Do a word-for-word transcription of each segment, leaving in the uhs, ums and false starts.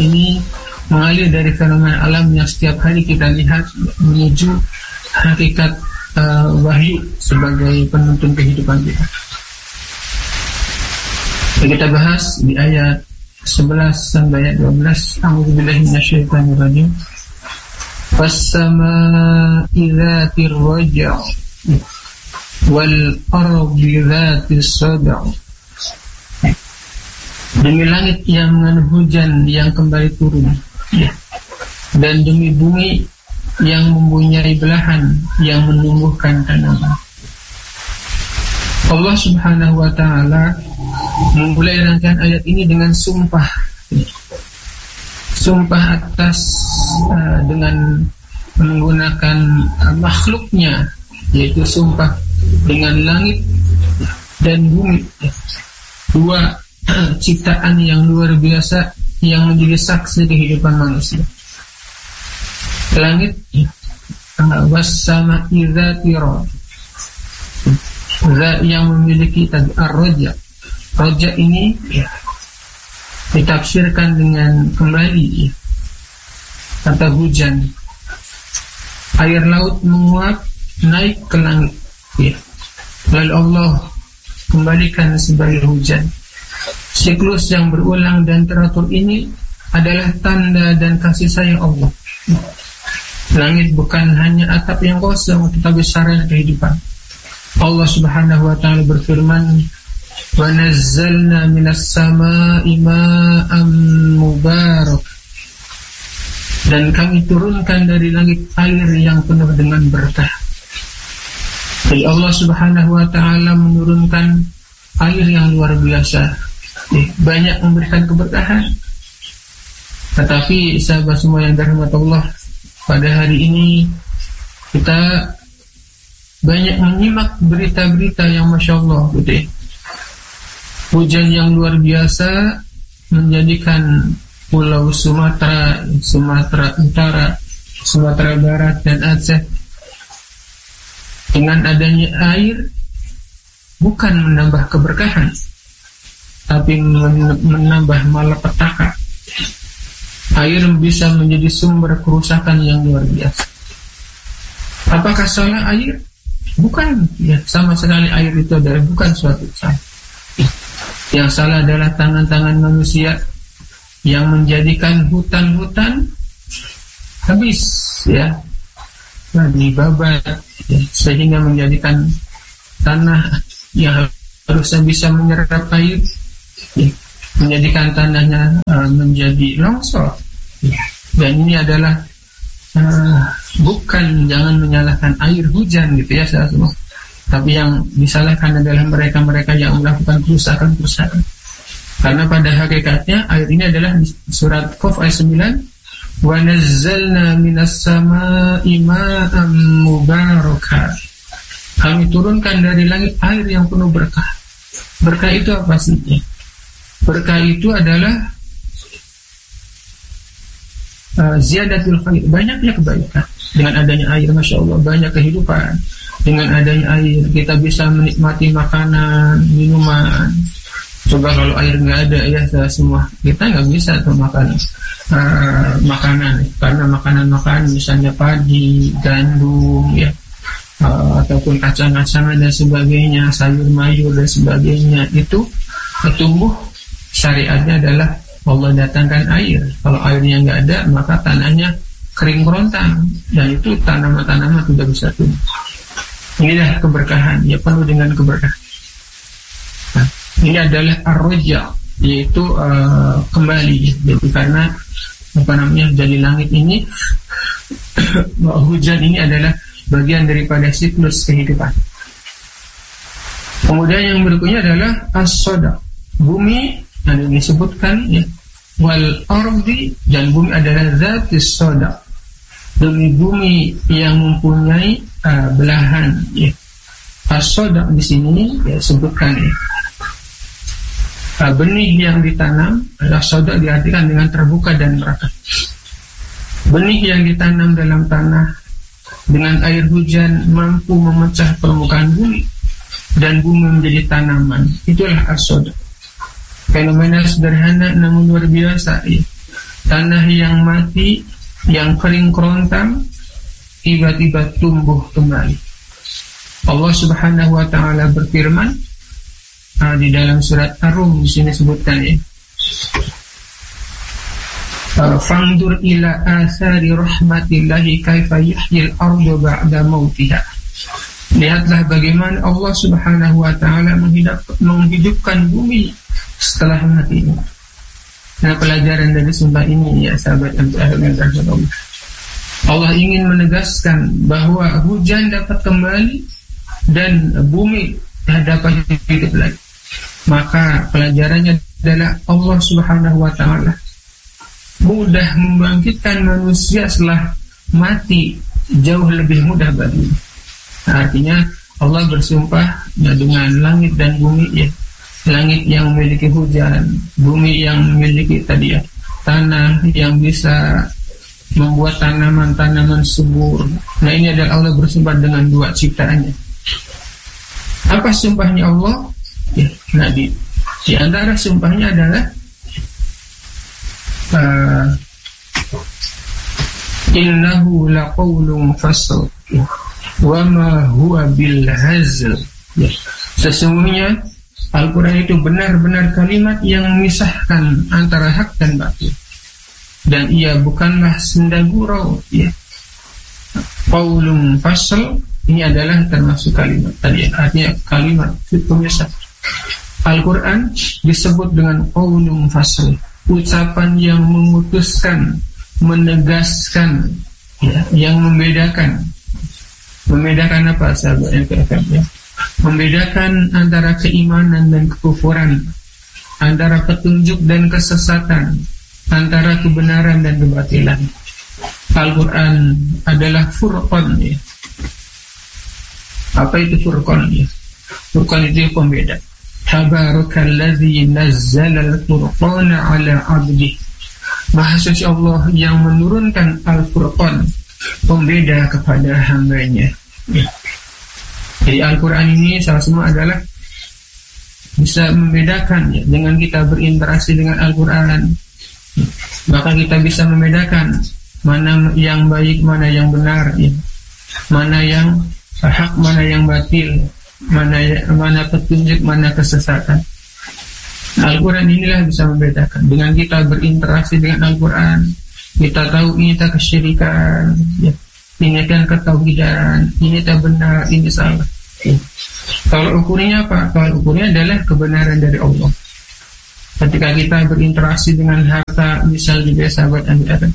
ini mengalir dari fenomena alam yang setiap hari kita lihat menuju hakikat uh, wahyu sebagai penuntun kehidupan kita. Kita bahas di ayat sebelas sampai ayat dua belas. A'udzubillahi minasyaitonirrajim. Was-samaa'i dzatir raja' wal ardi dzatis sad'a. Demi langit yang mengandung hujan yang kembali turun, dan demi bumi yang mempunyai belahan yang menumbuhkan tanaman. Allah Subhanahu wa ta'ala memulai rangkaian ayat ini dengan sumpah. Sumpah atas uh, dengan menggunakan uh, makhluknya, yaitu sumpah dengan langit dan bumi, dua uh, ciptaan yang luar biasa yang menjadi saksi kehidupan manusia. Langit uh, was-samaa'i dzatir raja, zat yang memiliki ar-raja. Raja ini ya, ditafsirkan dengan kembali ya, kata hujan. Air laut menguap naik ke langit ya. Lalu Allah kembalikan sebagai hujan. Siklus yang berulang dan teratur ini adalah tanda dan kasih sayang Allah. Langit bukan hanya atap yang kosong, tetapi sarana kehidupan. Allah Subhanahu wa ta'ala berfirman, wa nazzalna minas samaa'i ma'am mubarak, dan kami turunkan dari langit air yang penuh dengan berkah. Jadi Allah Subhanahu wa ta'ala menurunkan air yang luar biasa, banyak memberikan keberkahan. Tetapi sahabat semua yang dirahmati Allah, pada hari ini kita banyak menyimak berita-berita yang Masya Allah gitu ya. Hujan yang luar biasa menjadikan Pulau Sumatera, Sumatera Utara, Sumatera Barat dan Aceh dengan adanya air bukan menambah keberkahan, tapi menambah malapetaka. Air bisa menjadi sumber kerusakan yang luar biasa. Apakah salah air? Bukan, ya, sama sekali air itu adalah bukan suatu salah. Yang salah adalah tangan-tangan manusia yang menjadikan hutan-hutan habis, ya, nah, dibabat, ya, sehingga menjadikan tanah yang harusnya bisa menyerap air, ya, menjadikan tanahnya uh, menjadi longsor, ya. Dan ini adalah uh, bukan, jangan menyalahkan air hujan gitu ya saudara semua, tapi yang disalahkan adalah mereka-mereka yang melakukan kerusakan-kerusakan. Karena pada hakikatnya air ini adalah di surat Qaf ayat sembilan, wa nazzalna minas samaa'i ma'am mubaraka, kami turunkan dari langit air yang penuh berkah. Berkah itu apa sih? Berkah itu adalah uh, ziyadatul khair, banyaknya kebaikan. Dengan adanya air, Masya Allah, banyak kehidupan. Dengan adanya air, kita bisa menikmati makanan, minuman. Coba kalau air nggak ada, ya semua, kita nggak bisa tuh makan uh, makanan. Karena makanan-makanan misalnya padi, gandum, ya, uh, ataupun kacang-kacangan dan sebagainya, sayur-mayur dan sebagainya, itu tumbuh. Syariatnya adalah Allah datangkan air. Kalau airnya nggak ada, maka tanahnya kering kerontang, dan itu tanaman-tanaman tidak bisa tumbuh. Inilah keberkahan, ya, penuh dengan keberkahan. Nah, ini adalah ar-raja, yaitu uh, kembali, yaitu karena apa namanya, dari langit ini hujan ini adalah bagian daripada siklus kehidupan. Kemudian yang berikutnya adalah as-sada, bumi yang disebutkan, ya, wal ardi, dan bumi adalah zatis sada, demi bumi yang mempunyai uh, belahan, ya. As-sada di sini ya sebutkan, ya, uh, benih yang ditanam. As-sada diartikan dengan terbuka dan merata. Benih yang ditanam dalam tanah dengan air hujan mampu memecah permukaan bumi dan bumi menjadi tanaman. Itulah as-sada. Fenomena sederhana namun luar biasa, ya. tanah yang mati, yang kering kerontang, tiba-tiba tumbuh kembali. Allah Subhanahu wa taala berfirman uh, di dalam surat Ar-Rum, di sini sebutkan ya. Uh, Fangdur ila athari rahmatillahi kaifa yuhyil ardu ba'da mautiha. Lihatlah bagaimana Allah Subhanahu wa taala menghidup, menghidupkan bumi setelah matinya. Nah, pelajaran dari sumpah ini ya sahabat Allah, Allah ingin menegaskan bahwa hujan dapat kembali dan bumi dapat hidup lagi. Maka pelajarannya adalah Allah Subhanahu wa taala mudah membangkitkan manusia setelah mati, jauh lebih mudah baginya. Nah, artinya Allah bersumpah ya, dengan langit dan bumi ya. Langit yang memiliki hujan, bumi yang memiliki tadi ya, tanah yang bisa membuat tanaman-tanaman subur. Nah, ini adalah Allah bersumpah dengan dua ciptaannya. Apa sumpahnya Allah? Ya, nah di, di antara sumpahnya adalah uh, innahu laqawlun fasl wa ma huwa bil hazl. Ya, sesungguhnya Al-Quran itu benar-benar kalimat yang memisahkan antara hak dan batil, dan ia bukanlah senda gurau ya. Qaulun fasl ini adalah termasuk kalimat tadi, artinya kalimat pemisah. Al-Quran disebut dengan qaulun fasl, ucapan yang memutuskan, menegaskan ya, yang membedakan. Membedakan apa sahabat yang kekasih ya? Membedakan antara keimanan dan kekufuran, antara petunjuk dan kesesatan, antara kebenaran dan kebatilan. Al-Quran adalah furqan ya. Apa itu furqan ya? Furqan itu pembeda. Tabarakalladzi nazzala al-furqana ala 'abdihi. Maha suci Allah yang menurunkan Al-Furqan, pembeda kepada hambanya ya. Jadi Al-Quran ini salah semua adalah bisa membedakan ya, dengan kita berinteraksi dengan Al-Quran, maka kita bisa membedakan mana yang baik, mana yang benar ya. Mana yang hak, mana yang batil, mana mana petunjuk, mana kesesatan. Al-Quran inilah bisa membedakan. Dengan kita berinteraksi dengan Al-Quran, kita tahu ini tak kesyirikan ya. Ini kan ketauhidan, ini tak benar, ini salah. Kalau ukurnya apa? Kalau ukurnya adalah kebenaran dari Allah. Ketika kita berinteraksi dengan harta, misal juga sahabat Anda ada,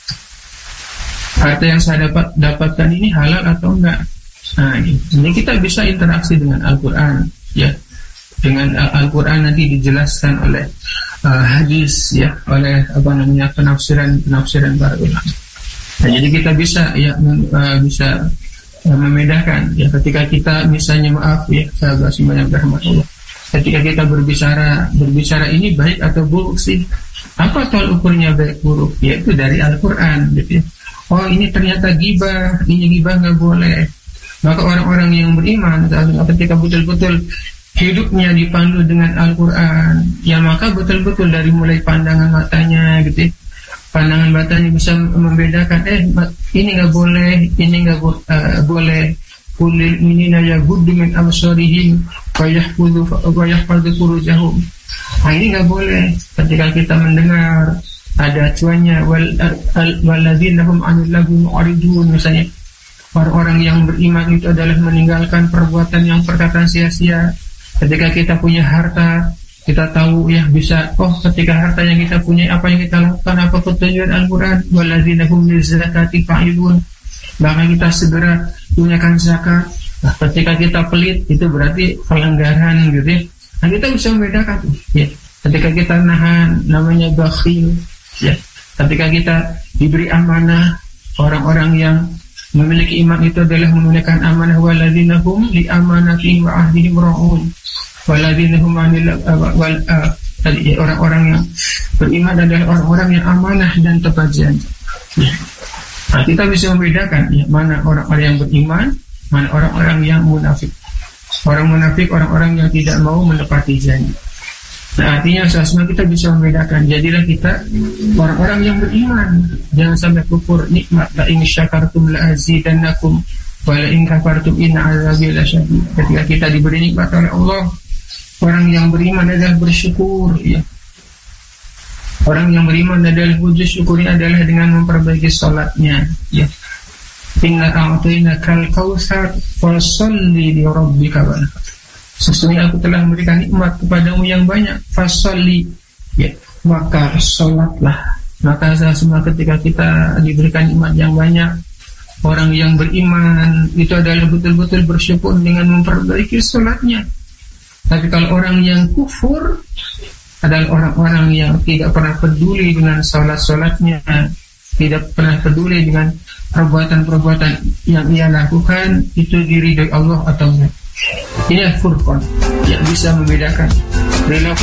harta yang saya dapat dapatkan ini halal atau enggak? Nah, ini kita bisa interaksi dengan Al-Quran, ya. Dengan Al-Quran nanti dijelaskan oleh uh, hadis, ya, oleh apa namanya penafsiran penafsiran para ulama. Nah, jadi kita bisa ya uh, bisa uh, membedakan ya ketika kita misalnya maaf ya sahabat semuanya rahmatullah. Ketika kita berbicara berbicara ini baik atau buruk sih? Apa tol ukurnya baik buruk? Yaitu dari Al-Quran gitu ya. Oh ini ternyata gibah, ini gibah nggak boleh. Maka orang-orang yang beriman ketika betul-betul hidupnya dipandu dengan Al-Quran, ya maka betul-betul dari mulai pandangan matanya gitu ya. Pandangan matanya bisa membedakan, eh ini nggak boleh, ini nggak bo- uh, boleh. Kulil minina yaghuddu min absarihim wa yahfadhu wa yahfadhu furujahum. Nah, ini nggak boleh. Ketika kita mendengar ada acuannya wal walladzina hum 'anil lagwi mu'ridun, misalnya orang-orang yang beriman itu adalah meninggalkan perbuatan yang perkataan sia-sia. Ketika kita punya harta, kita tahu ya bisa, oh ketika harta yang kita punya apa yang kita lakukan, apa petunjuk Al-Quran, walladzina hum lizakati fa'ilun. Bahkan kita segera tunaikan zakat. Nah, ketika kita pelit itu berarti pelanggaran gitu ya. Nah, kita bisa membedakan ya. Ketika kita nahan namanya bakhil ya. Ketika kita diberi amanah, orang-orang yang memiliki iman itu adalah menunaikan amanah, walladzina hum li amanatihim wa ahdihim ra'un. Walladzina hum anil wal tadi orang-orang yang beriman adalah orang-orang yang amanah dan tepat janji. Ya. Nah, kita bisa membedakan ya, mana orang-orang yang beriman, mana orang-orang yang munafik. Orang munafik orang-orang yang tidak mau menepati janji. Nah, artinya semua kita bisa membedakan. Jadilah kita orang-orang yang beriman. Jangan sampai kufur nikmat. La in syakartum la azidannakum wa la in kafartum inna azabi lasyadid. Ketika kita diberi nikmat oleh Allah, orang yang beriman adalah bersyukur, ya. Orang yang beriman adalah wujud syukurnya adalah dengan memperbaiki salatnya, ya. Inna a'tainakal kautsar fasholli li rabbika wanhar. Sesungguhnya aku telah memberikan nikmat kepadamu yang banyak, fasolli, ya, maka sholatlah. Maka semua ketika kita diberikan nikmat yang banyak, orang yang beriman itu adalah betul-betul bersyukur dengan memperbaiki sholatnya. Tapi kalau orang yang kufur adalah orang-orang yang tidak pernah peduli dengan sholat-sholatnya, tidak pernah peduli dengan perbuatan-perbuatan yang ia lakukan, itu diridhoi Allah atau enggak. Ini Al-Furqan yang bisa membedakan perilaku